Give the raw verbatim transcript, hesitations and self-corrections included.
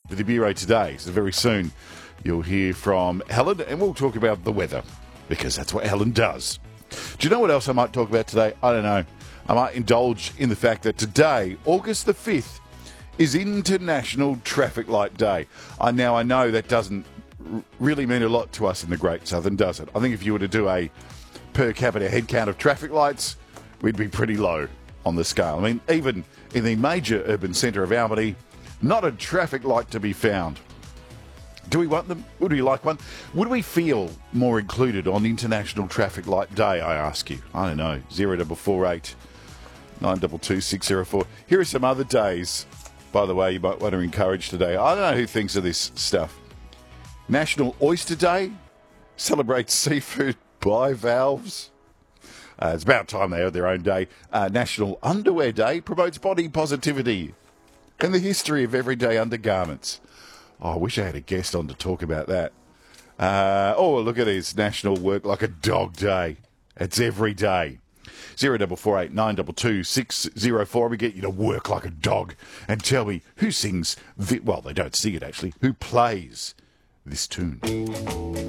to the Bureau today. So very soon you'll hear from Helen and we'll talk about the weather because that's what Helen does. Do you know what else I might talk about today? I don't know. I might indulge in the fact that today, August the fifth, is International Traffic Light Day. I Now, I know that doesn't r- really mean a lot to us in the Great Southern, does it? I think if you were to do a per capita head count of traffic lights, we'd be pretty low on the scale. I mean, even in the major urban centre of Albany, not a traffic light to be found. Do we want them? Would we like one? Would we feel more included on International Traffic Light Day, I ask you? I don't know. zero double four eight nine two two six zero four. Here are some other days, by the way, you might want to encourage today. I don't know who thinks of this stuff. National Oyster Day celebrates seafood bivalves. Uh, it's about time they had their own day. Uh, National Underwear Day promotes body positivity and the history of everyday undergarments. Oh, I wish I had a guest on to talk about that. Uh, oh, look at this. National Work Like a Dog Day. It's every day. zero double four eight nine two two six zero four. We get you to work like a dog and tell me who sings, the, well, they don't sing it actually, who plays this tune.